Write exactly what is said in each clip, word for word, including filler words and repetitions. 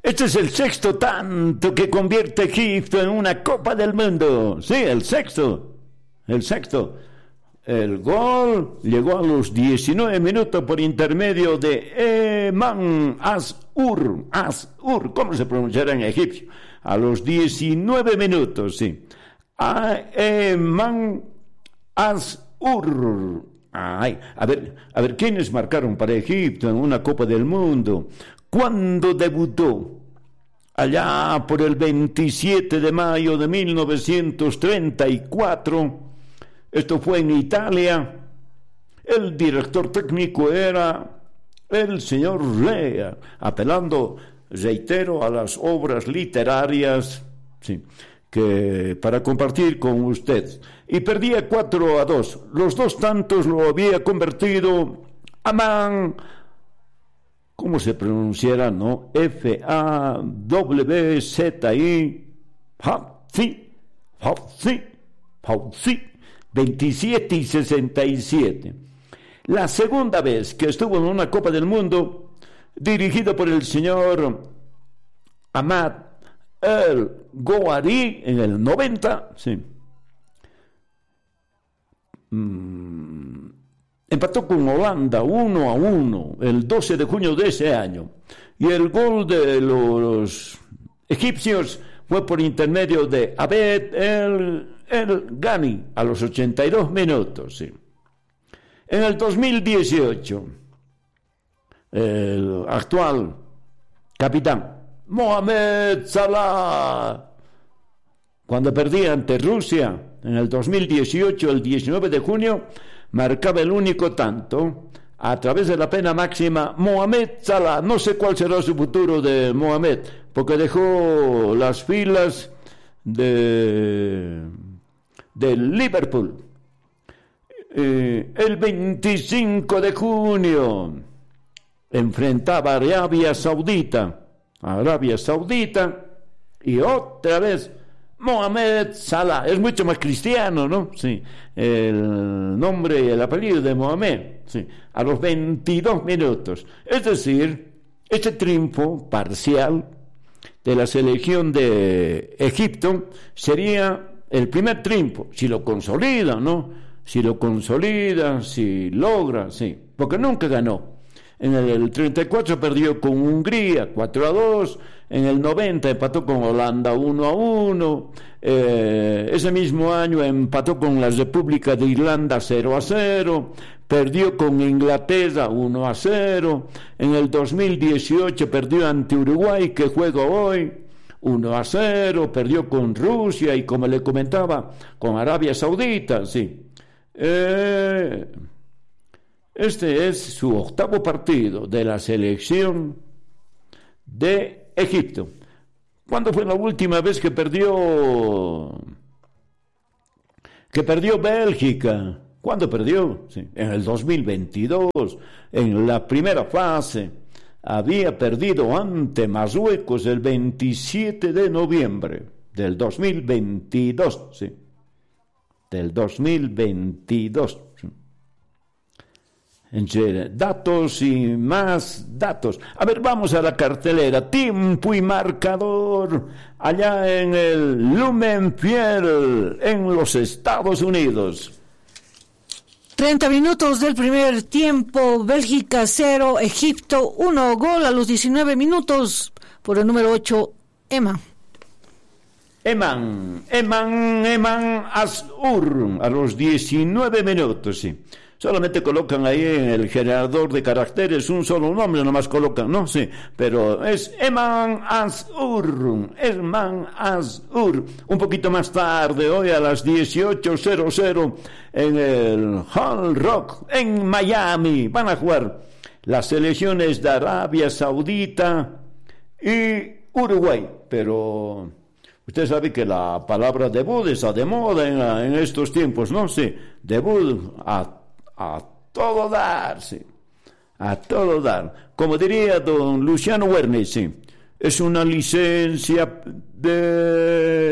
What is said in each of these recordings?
Este es el sexto tanto que convierte a Egipto en una Copa del Mundo. Sí, el sexto. El sexto. El gol llegó a los diecinueve minutos por intermedio de Eman Asur. Asur, ¿cómo se pronunciará en egipcio? A los diecinueve minutos, sí. A Eman Asur. Ay, a ver, a ver, ¿quiénes marcaron para Egipto en una Copa del Mundo? ¿Cuándo debutó? Allá por el veintisiete de mayo de mil novecientos treinta y cuatro, esto fue en Italia. El director técnico era el señor Lea, apelando, reitero, a las obras literarias, sí, que para compartir con usted. Y perdía cuatro a dos. Los dos tantos lo había convertido Amán, ¿cómo se pronunciara, no? F A W Z I Fauci, Fauci, Fauci, veintisiete y sesenta y siete. La segunda vez que estuvo en una Copa del Mundo, dirigido por el señor Ahmad El Gouari en el noventa, sí. Mm. Empató con Holanda uno a uno el doce de junio de ese año. Y el gol de los egipcios fue por intermedio de Abed El, El Ghani a los ochenta y dos minutos. Sí. En el dos mil dieciocho, el actual capitán Mohamed Salah, cuando perdía ante Rusia en el dos mil dieciocho, el diecinueve de junio, marcaba el único tanto a través de la pena máxima. Mohamed Salah, no sé cuál será su futuro de Mohamed, porque dejó las filas de del Liverpool. Eh, el veinticinco de junio enfrentaba a Arabia Saudita, Arabia Saudita, y otra vez Mohamed Salah. Es mucho más cristiano, ¿no? Sí. El nombre y el apellido de Mohamed. Sí. A los veintidós minutos. Es decir, este triunfo parcial de la selección de Egipto sería el primer triunfo, si lo consolida, ¿no? Si lo consolida, si logra, sí. Porque nunca ganó. En el treinta y cuatro perdió con Hungría cuatro a dos, en el noventa empató con Holanda uno a uno, eh, ese mismo año empató con la República de Irlanda cero a cero, perdió con Inglaterra uno a cero, en el dos mil dieciocho perdió ante Uruguay, que juega hoy, uno a cero, perdió con Rusia y, como le comentaba, con Arabia Saudita, sí. Eh... Este es su octavo partido de la selección de Egipto. ¿Cuándo fue la última vez que perdió que perdió Bélgica? ¿Cuándo perdió? Sí, en el dos mil veintidós, en la primera fase. Había perdido ante Marruecos el veintisiete de noviembre del dos mil veintidós, sí. Del dos mil veintidós. Sí. Entre datos y más datos. A ver, vamos a la cartelera. Tiempo y marcador allá en el Lumenfield, en los Estados Unidos. treinta minutos del primer tiempo. Bélgica cero, Egipto uno. Gol a los diecinueve minutos por el número ocho, Emma. Eman, Eman, Eman Asur, a los diecinueve minutos, sí. Solamente colocan ahí en el generador de caracteres un solo nombre, nomás colocan, no sé, sí, pero es Eman Asur, Eman Asur. Un poquito más tarde, hoy a las dieciocho cero cero, en el Hard Rock, en Miami, van a jugar las selecciones de Arabia Saudita y Uruguay, pero usted sabe que la palabra debut está de moda en, en estos tiempos, ¿no? Sí, debut a A todo dar, sí. A todo dar. Como diría don Luciano Werner, sí. Es una licencia de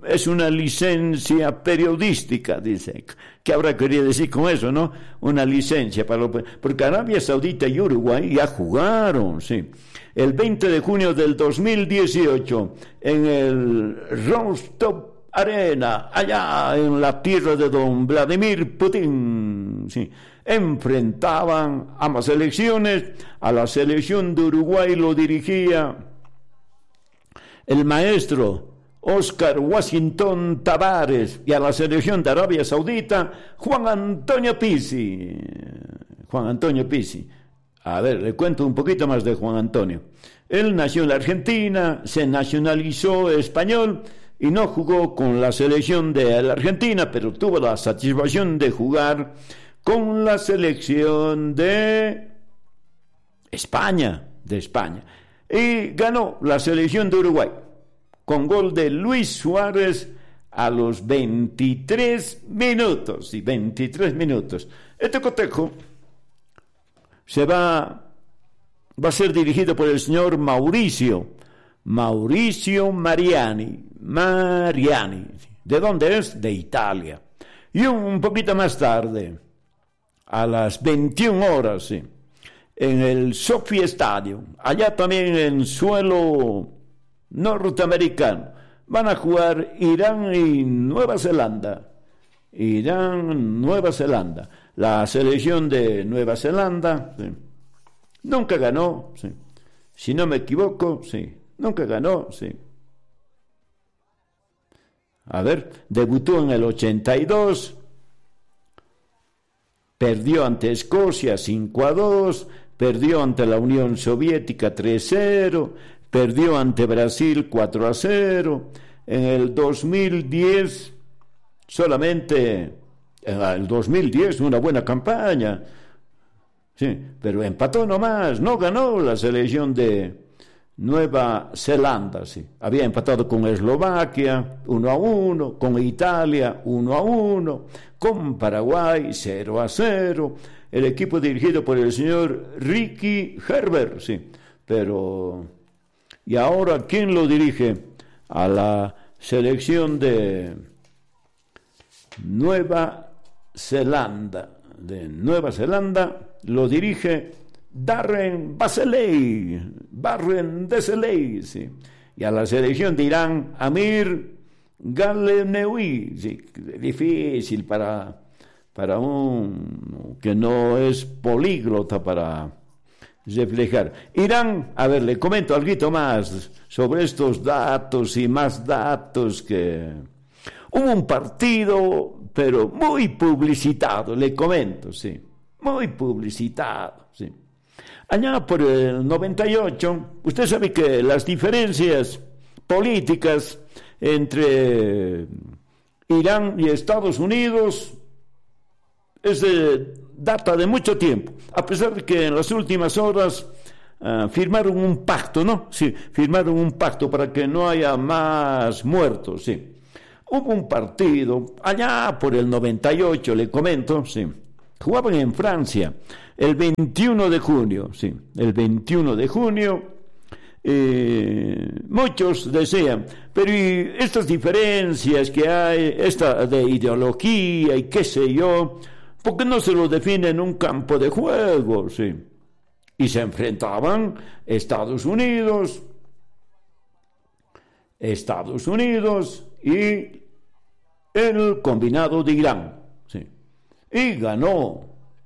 es una licencia periodística, dice. ¿Qué habrá querido decir con eso, no? Una licencia para lo, porque Arabia Saudita y Uruguay ya jugaron, sí. El veinte de junio del dos mil dieciocho, en el Rostov Arena, allá en la tierra de don Vladimir Putin, sí, enfrentaban ambas selecciones. A la selección de Uruguay lo dirigía el maestro Oscar Washington Tavares, y a la selección de Arabia Saudita, Juan Antonio Pizzi. Juan Antonio Pizzi. A ver, le cuento un poquito más de Juan Antonio. Él nació en la Argentina, se nacionalizó español y no jugó con la selección de la Argentina, pero tuvo la satisfacción de jugar con la selección de España, de España. Y ganó la selección de Uruguay con gol de Luis Suárez a los veintitrés minutos, sí, veintitrés minutos. Este cotejo se va, va a ser dirigido por el señor Mauricio, Mauricio Mariani, Mariani. ¿De dónde es? De Italia. Y un poquito más tarde, a las veintiuna horas, sí, en el Sophie Stadium, allá también en suelo norteamericano, van a jugar Irán y Nueva Zelanda. Irán, Nueva Zelanda. La selección de Nueva Zelanda, sí, nunca ganó, sí. Si no me equivoco, sí, nunca ganó, sí. A ver, debutó en el ochenta y dos, perdió ante Escocia cinco a dos, perdió ante la Unión Soviética tres cero, perdió ante Brasil cuatro a cero. En el dos mil diez, solamente en el dos mil diez, una buena campaña, sí, pero empató nomás, no ganó la selección de Nueva Zelanda, sí. Había empatado con Eslovaquia uno a uno, con Italia uno a uno, con Paraguay cero a cero. El equipo dirigido por el señor Ricky Herbert, sí, pero ¿y ahora quién lo dirige? A la selección de Nueva Zelanda, de Nueva Zelanda lo dirige Darren Baseley, Barren Deseley, sí. Y a la selección de Irán, Amir Galenewi, sí, difícil para, para un que no es políglota para reflejar. Irán, a ver, le comento algo más sobre estos datos y más datos que hubo un partido, pero muy publicitado, le comento, sí, muy publicitado, sí. Allá por el noventa y ocho, usted sabe que las diferencias políticas entre Irán y Estados Unidos es de, data de mucho tiempo, a pesar de que en las últimas horas uh, firmaron un pacto, ¿no? Sí, firmaron un pacto para que no haya más muertos, sí. Hubo un partido, allá por el noventa y ocho, le comento, sí, jugaban en Francia, el veintiuno de junio, sí, el veintiuno de junio, eh, muchos decían, pero ¿y estas diferencias que hay, esta de ideología y qué sé yo, por qué no se lo define en un campo de juego, sí? Y se enfrentaban Estados Unidos, Estados Unidos y el combinado de Irán, sí, y ganó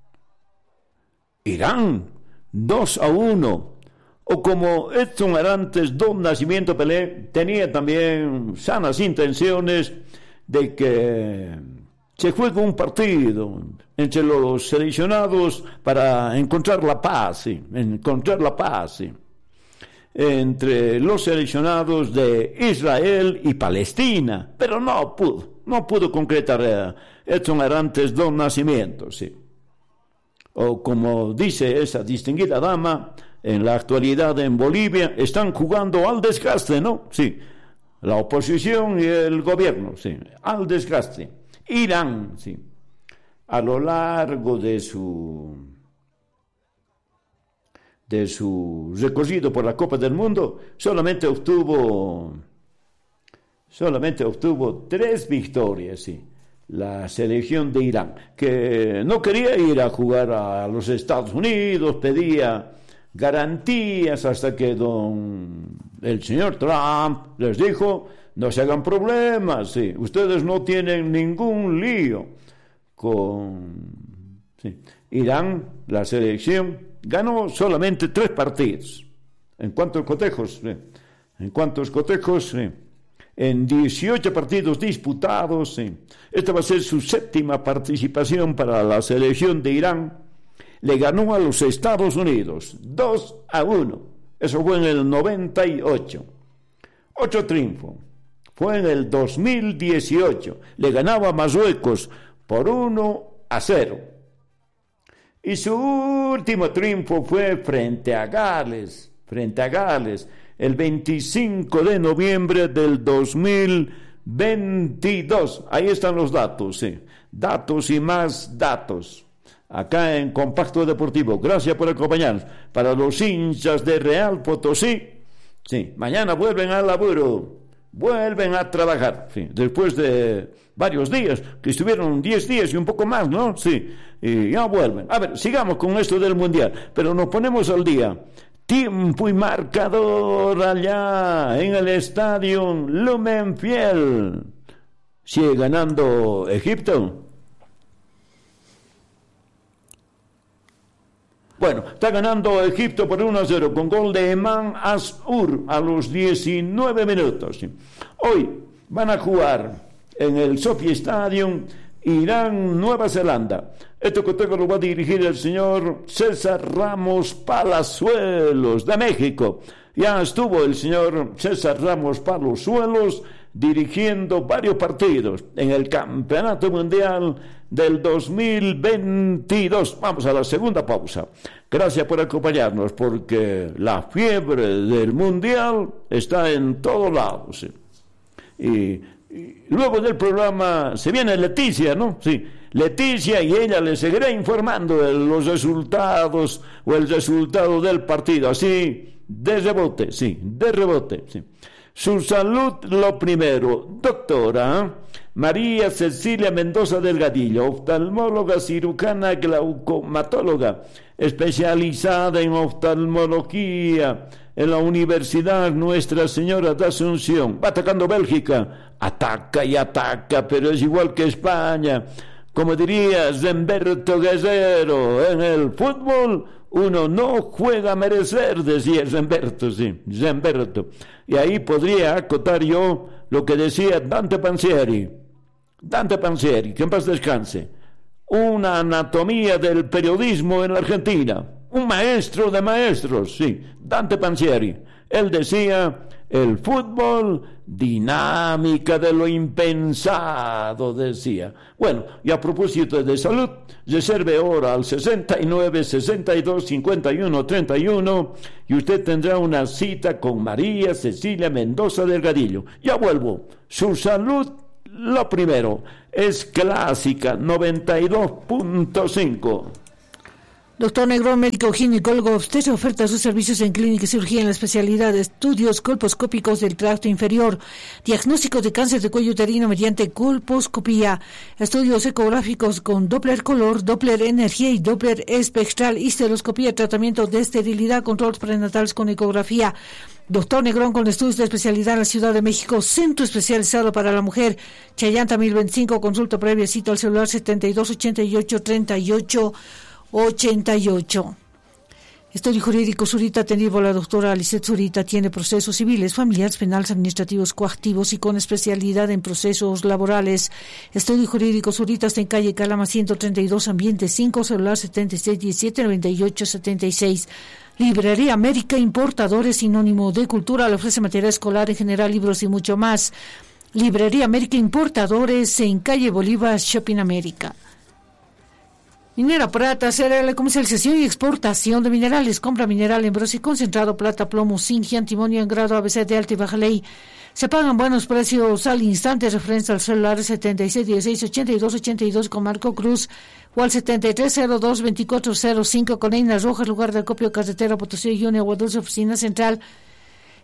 Irán dos a uno, o como Edson Arantes Don Nascimento Pelé tenía también sanas intenciones de que se juegue un partido entre los seleccionados para encontrar la paz, sí, encontrar la paz, sí, entre los seleccionados de Israel y Palestina, pero no pudo, no pudo concretar eh, Edson Arantes Don Nascimento, sí. O como dice esa distinguida dama, en la actualidad en Bolivia están jugando al desgaste, ¿no? Sí, la oposición y el gobierno, sí, al desgaste. Irán, sí, a lo largo de su de su recorrido por la Copa del Mundo, solamente obtuvo solamente obtuvo tres victorias, sí. La selección de Irán, que no quería ir a jugar a los Estados Unidos, pedía garantías hasta que don el señor Trump les dijo: no se hagan problemas, sí, ustedes no tienen ningún lío con sí. Irán. La selección ganó solamente tres partidos. ¿En cuántos cotejos? Sí. ¿En cuántos cotejos? Sí. En dieciocho partidos disputados. Sí. Esta va a ser su séptima participación para la selección de Irán. Le ganó a los Estados Unidos dos a uno. Eso fue en el noventa y ocho. Otro triunfo fue en el dos mil dieciocho. Le ganaba a Marruecos por uno a cero. Y su último triunfo fue frente a Gales. Frente a Gales. El veinticinco de noviembre del dos mil veintidós. Ahí están los datos, sí. Datos y más datos. Acá en Compacto Deportivo. Gracias por acompañarnos. Para los hinchas de Real Potosí, sí, mañana vuelven al laburo. Vuelven a trabajar. Sí, después de varios días, que estuvieron diez días y un poco más, ¿no? Sí, y ya vuelven. A ver, sigamos con esto del Mundial. Pero nos ponemos al día. Tiempo y marcador allá en el estadio Lumenfield. Sigue ganando Egipto. Bueno, está ganando Egipto por uno a cero con gol de Eman Asur a los diecinueve minutos. Hoy van a jugar en el Sophie Stadium Irán, Nueva Zelanda. Este cotejo lo va a dirigir el señor César Ramos Palazuelos de México. Ya estuvo el señor César Ramos Palazuelos dirigiendo varios partidos en el Campeonato Mundial del dos mil veintidós. Vamos a la segunda pausa. Gracias por acompañarnos, porque la fiebre del Mundial está en todos lados. ¿Sí? Y, y luego del programa se viene Leticia, ¿no? Sí, Leticia, y ella le seguirá informando de los resultados o el resultado del partido. Así, de rebote, sí, de rebote, sí. Su salud lo primero. Doctora María Cecilia Mendoza Delgadillo, oftalmóloga cirujana glaucomatóloga, especializada en oftalmología en la Universidad Nuestra Señora de Asunción. Va atacando Bélgica, ataca y ataca, pero es igual que España. Como diría Zemberto Guerrero, en el fútbol uno no juega a merecer, decía Zemberto, sí, Zemberto. Y ahí podría acotar yo lo que decía Dante Panzieri. Dante Panzieri, que en paz descanse. Una anatomía del periodismo en la Argentina. Un maestro de maestros, sí, Dante Panzieri. Él decía: el fútbol, dinámica de lo impensado, decía. Bueno, y a propósito de salud, reserve ahora al sesenta y nueve, sesenta y dos, cincuenta y uno, treinta y uno y usted tendrá una cita con María Cecilia Mendoza Delgadillo. Ya vuelvo. Su salud, lo primero, es clásica, noventa y dos punto cinco. Doctor Negrón, médico ginecólogo obstetra, oferta sus servicios en clínica y cirugía en la especialidad de estudios colposcópicos del tracto inferior, diagnóstico de cáncer de cuello uterino mediante colposcopía, estudios ecográficos con Doppler color, Doppler energía y Doppler espectral, histeroscopía, tratamiento de esterilidad, controles prenatales con ecografía. Doctor Negrón, con estudios de especialidad en la Ciudad de México, centro especializado para la mujer, Chayanta mil veinticinco, consulta previa, cita al celular setenta y dos ochenta y ocho treinta y ocho ochenta y ocho. Estudio Jurídico Zurita, atendido por la doctora Lisette Zurita, tiene procesos civiles, familiares, penales, administrativos, coactivos y con especialidad en procesos laborales. Estudio Jurídico Zurita está en calle Calama ciento treinta y dos, ambiente cinco, celular setenta y seis diecisiete noventa y ocho setenta y seis. Librería América, importadores, sinónimo de cultura, le ofrece material escolar en general, libros y mucho más. Librería América, importadores, en calle Bolívar, Shopping América. Minera Prata, cereal, comercialización y exportación de minerales, compra mineral en bronce y concentrado, plata, plomo, zinc y antimonio en grado A B C de alta y baja ley. Se pagan buenos precios al instante, referencia al celular setenta y seis dieciséis ochenta y dos ochenta y dos con Marco Cruz o al setenta y tres cero dos veinticuatro cero cinco con Einas Rojas, lugar de acopio carretera Potosí, Junior, Aguadulce, oficina central.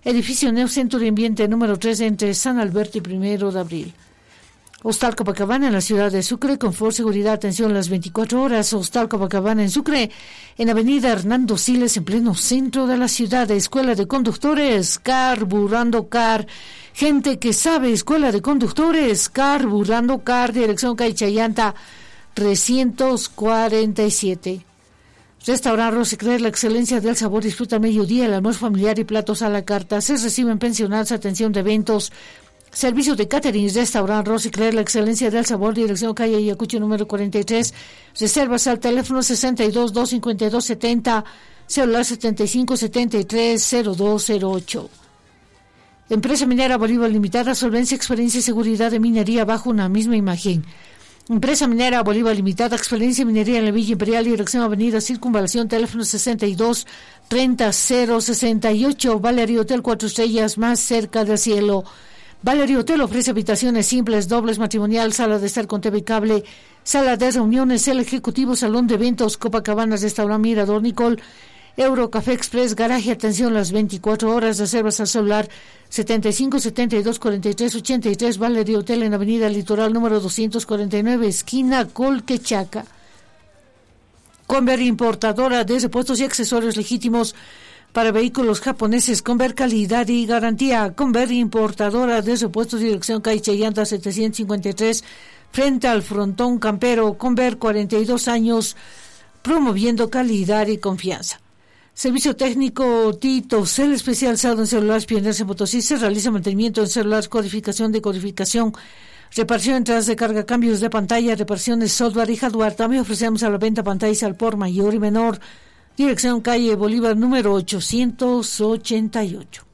edificio Neocentro de Ambiente número tres entre San Alberto y Primero de Abril. Hostal Copacabana en la ciudad de Sucre, confort, seguridad, atención las veinticuatro horas. Hostal Copacabana en Sucre, en avenida Hernando Siles, en pleno centro de la ciudad. Escuela de Conductores, Carburando Car. Gente que sabe, Escuela de Conductores, Carburando Car, dirección calle Chayanta, trescientos cuarenta y siete. Restaurante Rosicler, la excelencia del sabor, disfruta al mediodía, el almuerzo familiar y platos a la carta. Se reciben pensionados, atención de eventos. Servicio de catering, restaurante Rosicler, la excelencia del sabor, dirección calle Ayacucho número cuarenta y tres. Reservas al teléfono sesenta y dos, doscientos cincuenta y dos, setenta, celular setenta y cinco, setenta y tres, cero dos cero ocho. Empresa Minera Bolívar Limitada, solvencia, experiencia y seguridad de minería bajo una misma imagen. Empresa Minera Bolívar Limitada, experiencia minería en la Villa Imperial, dirección avenida Circunvalación, teléfono sesenta y dos, treinta, cero sesenta y ocho. Valerio Hotel Cuatro Estrellas, más cerca del cielo. Valerio Hotel ofrece habitaciones simples, dobles, matrimonial, sala de estar con T V y cable, sala de reuniones, el ejecutivo, salón de eventos, Copacabana, restaurante Mirador Nicole, Eurocafé Express, garaje, atención las veinticuatro horas, reservas al celular setenta y cinco, setenta y dos, cuarenta y tres, ochenta y tres. Valerio Hotel en avenida Litoral número doscientos cuarenta y nueve, esquina Colquechaca. Conver, importadora de repuestos y accesorios legítimos para vehículos japoneses. Conver, calidad y garantía. Conver, importadora de repuestos, dirección calle Chayanta setecientos cincuenta y tres, frente al frontón campero. Conver, cuarenta y dos años, promoviendo calidad y confianza. Servicio técnico Tito Cel, especializado en celulares pioneros en Potosí. Se realiza mantenimiento en celulares, codificación, decodificación, reparación, entradas de carga, cambios de pantalla, reparaciones de software y hardware. También ofrecemos a la venta pantallas al por mayor y menor. Dirección calle Bolívar número ochocientos ochenta y ocho.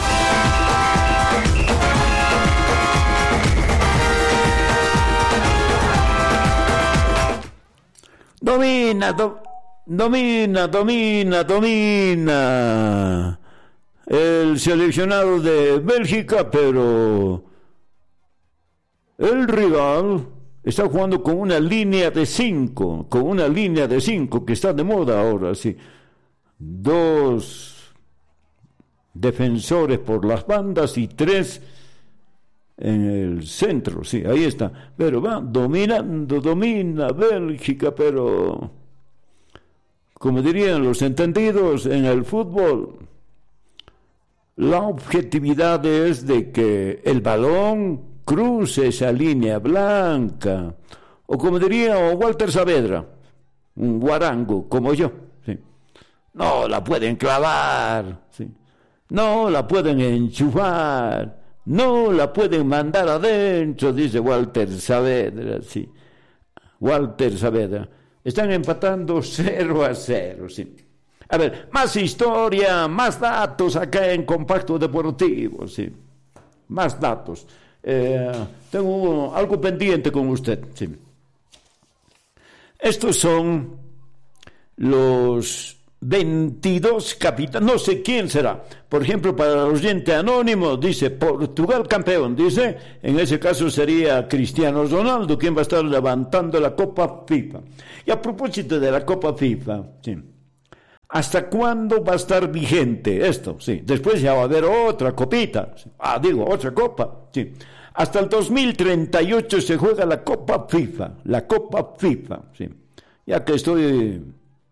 Domina, do, domina, domina, domina el seleccionado de Bélgica, pero el rival está jugando con una línea de cinco, con una línea de cinco que está de moda ahora, sí. Dos defensores por las bandas y tres en el centro, sí, ahí está. Pero va dominando, domina Bélgica, pero como dirían los entendidos en el fútbol, la objetividad es de que el balón cruce esa línea blanca, o como diría Walter Saavedra, un guarango como yo, ¿sí? No la pueden clavar, ¿sí? No la pueden enchufar, no la pueden mandar adentro, dice Walter Saavedra, sí. Walter Saavedra. Están empatando cero a cero, sí. A ver, más historia, más datos acá en Compacto Deportivo, sí. Más datos. Eh, tengo algo pendiente con usted, sí. Estos son los veintidós capitanes, no sé quién será. Por ejemplo, para el oyente anónimo, dice Portugal campeón, dice, en ese caso sería Cristiano Ronaldo, quien va a estar levantando la Copa FIFA. Y a propósito de la Copa FIFA, sí. ¿Hasta cuándo va a estar vigente esto? Sí. Después ya va a haber otra copita. Sí. Ah, digo, otra copa. Sí. Hasta el dos mil treinta y ocho se juega la Copa FIFA. La Copa FIFA. Sí. Ya que estoy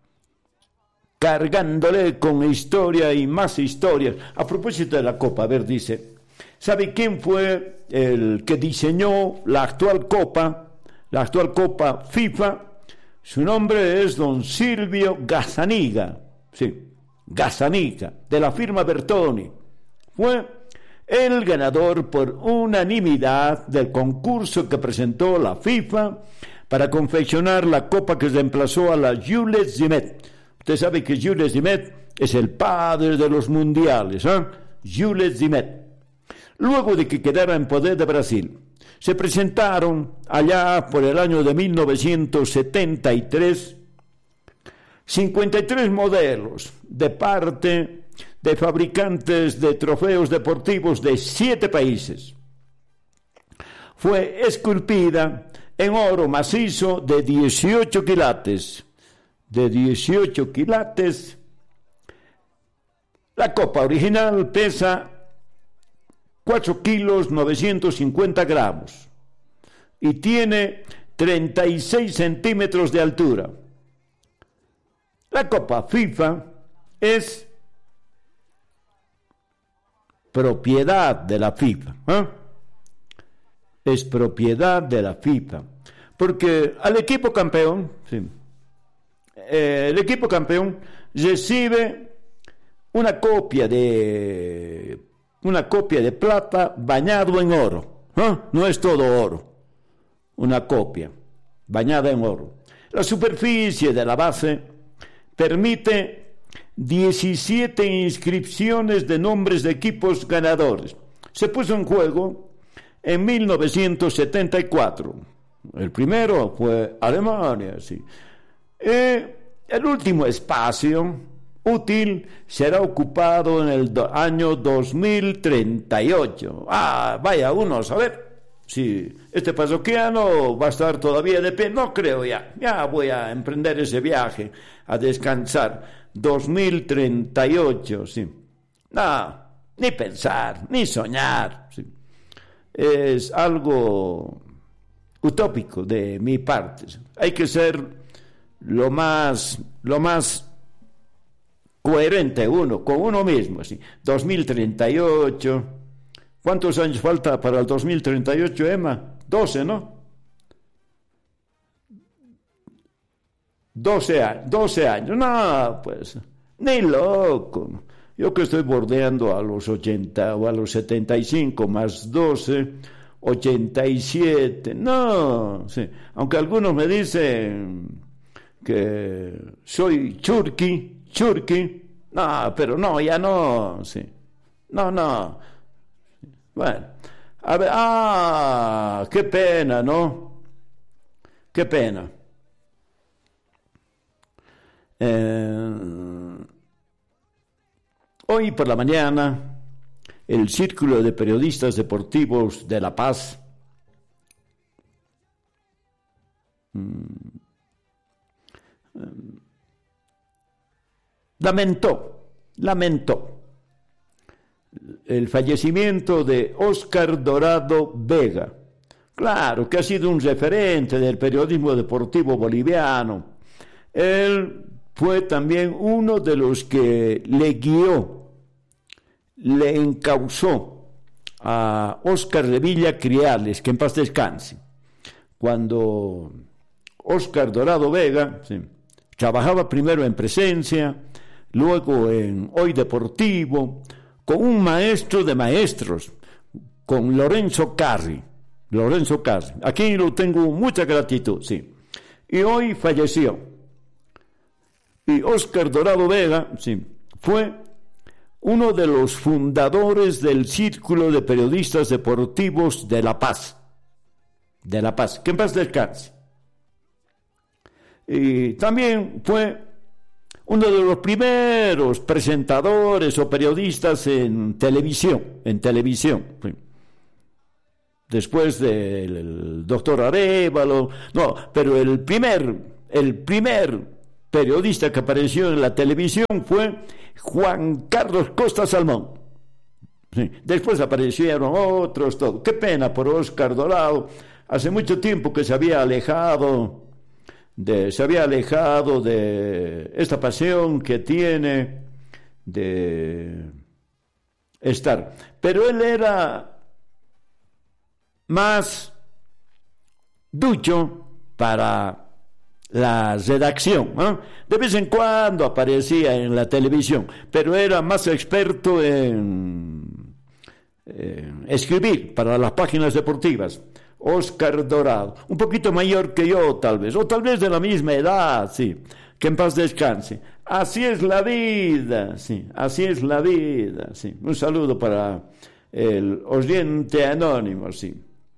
cargándole con historia y más historias. A propósito de la Copa, a ver, dice, ¿sabe quién fue el que diseñó la actual Copa? La actual Copa FIFA. Su nombre es don Silvio Gazzaniga. Sí, Gazzaniga, de la firma Bertoni. Fue el ganador por unanimidad del concurso que presentó la FIFA para confeccionar la copa que reemplazó a la Jules Rimet. Usted sabe que Jules Rimet es el padre de los mundiales, ¿eh? Jules Rimet. Luego de que quedara en poder de Brasil, se presentaron allá por el año de mil novecientos setenta y tres cincuenta y tres modelos de parte de fabricantes de trofeos deportivos de siete países. Fue esculpida en oro macizo de dieciocho quilates. De dieciocho quilates. La copa original pesa cuatro kilos novecientos cincuenta gramos y tiene treinta y seis centímetros de altura. La Copa FIFA es propiedad de la FIFA, ¿eh? Es propiedad de la FIFA, porque al equipo campeón, sí, eh, el equipo campeón recibe una copia de una copia de plata bañado en oro, ¿eh? No es todo oro, una copia bañada en oro. La superficie de la base permite diecisiete inscripciones de nombres de equipos ganadores. Se puso en juego en mil novecientos setenta y cuatro. El primero fue Alemania, sí. Eh, el último espacio útil será ocupado en el do- año dos mil treinta y ocho. Ah, vaya uno a saber si este parroquiano va a estar todavía de pie. No creo ya. Ya voy a emprender ese viaje a descansar. dos mil treinta y ocho, sí. No, ni pensar, ni soñar, sí. Es algo utópico de mi parte. Hay que ser lo más, lo más coherente uno, con uno mismo, sí. dos mil treinta y ocho. ¿Cuántos años falta para el dos mil treinta y ocho, Emma? doce, ¿no? doce años, doce años, no, pues, ni loco. Yo que estoy bordeando a los ochenta o a los setenta y cinco más doce, ochenta y siete, no, sí. Aunque algunos me dicen que soy churqui, churqui, no, pero no, ya no, sí, no, no. Bueno, a ver, ah, qué pena, ¿no? Qué pena. Eh, hoy por la mañana, el Círculo de Periodistas Deportivos de La Paz mm, lamentó, lamentó el fallecimiento de Óscar Dorado Vega. Claro que ha sido un referente del periodismo deportivo boliviano. Él fue también uno de los que le guió, le encauzó a Óscar Revilla Criales, que en paz descanse. Cuando Óscar Dorado Vega, sí, trabajaba primero en Presencia, luego en Hoy Deportivo, con un maestro de maestros, con Lorenzo Carri. Lorenzo Carri. Aquí lo tengo mucha gratitud, sí. Y hoy falleció. Y Óscar Dorado Vega, sí, fue uno de los fundadores del Círculo de Periodistas Deportivos de La Paz. De La Paz. Que en paz descanse. Y también fue uno de los primeros presentadores o periodistas en televisión, en televisión. Sí. Después del doctor Arévalo, no, pero el primer, el primer periodista que apareció en la televisión fue Juan Carlos Costa Salmón. Sí. Después aparecieron otros, todo. Qué pena por Óscar Dorado. Hace mucho tiempo que se había alejado de, se había alejado de esta pasión que tiene de estar. Pero él era más ducho para la redacción, ¿eh? De vez en cuando aparecía en la televisión, pero era más experto en, en escribir para las páginas deportivas. Óscar Dorado, un poquito mayor que yo tal vez, o tal vez de la misma edad, sí, que en paz descanse. Así es la vida, sí, así es la vida, sí. Un saludo para el oyente anónimo, sí.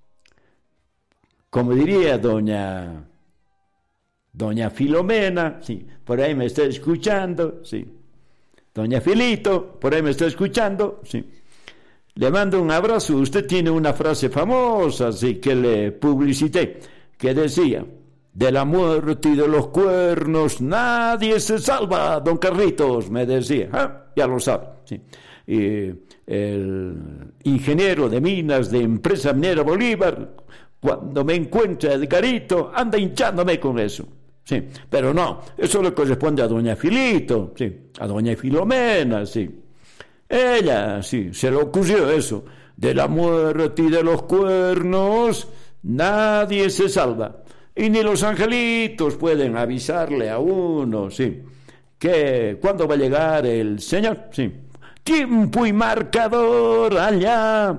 Como diría doña... Doña Filomena, sí, por ahí me está escuchando, sí. Doña Filito, por ahí me está escuchando, sí. Le mando un abrazo. Usted tiene una frase famosa, sí, que le publicité, que decía: de la muerte y de los cuernos nadie se salva, don Carlitos, me decía. ¿Ah? Ya lo sabe, sí. y el ingeniero de minas de Empresa Minera Bolívar, cuando me encuentra Edgarito, anda hinchándome con eso. Sí, pero no, eso le corresponde a doña Filito, sí, a doña Filomena, sí. Ella, sí, se le ocurrió eso. De la muerte y de los cuernos, nadie se salva. Y ni los angelitos pueden avisarle a uno, sí, que cuándo va a llegar el Señor, sí. Tiempo y marcador allá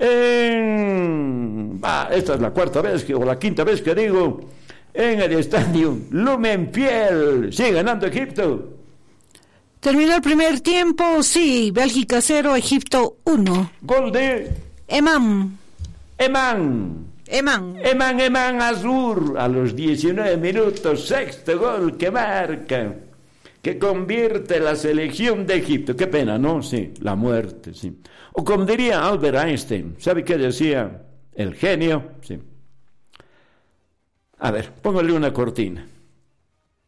en... Ah, esta es la cuarta vez que, o la quinta vez que digo... En el estadio Lumenfiel, sigue ganando Egipto. Terminó el primer tiempo, sí, Bélgica cero, Egipto uno. Gol de... Eman. Eman. Eman. Eman, Eman Azur, a los diecinueve minutos, sexto gol que marca, que convierte la selección de Egipto. Qué pena, ¿no? Sí, la muerte, sí. O como diría Albert Einstein, ¿sabe qué decía? El genio, sí. A ver, póngale una cortina.